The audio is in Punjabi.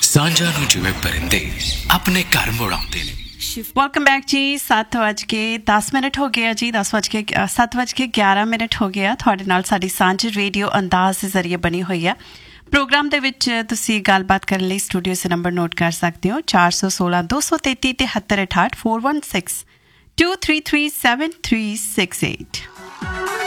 ਸਾਂਝਾਂ ਨੂੰ ਜਿਵੇਂ ਪਰਿੰਦੇ ਆਪਣੇ ਘਰ ਮੁੜ ਆਉਂਦੇ ਨੇ। ਵੈਲਕਮ ਬੈਕ ਜੀ। 7:10 ਹੋ ਗਏ ਆ ਜੀ। 7:11 ਹੋ ਗਏ ਆ। ਤੁਹਾਡੇ ਨਾਲ ਸਾਡੀ ਸਾਂਝ ਰੇਡੀਓ ਅੰਦਾਜ਼ ਦੇ ਜ਼ਰੀਏ ਬਣੀ ਹੋਈ ਆ। ਪ੍ਰੋਗਰਾਮ ਦੇ ਵਿੱਚ ਤੁਸੀਂ ਗੱਲਬਾਤ ਕਰਨ ਲਈ ਸਟੂਡੀਓ ਸੇ ਨੰਬਰ ਨੋਟ ਕਰ ਸਕਦੇ ਹੋ 416 233 73 68 416 233 7368।